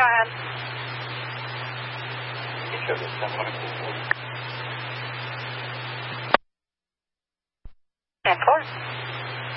ahead. You should have sent one of these. Airport.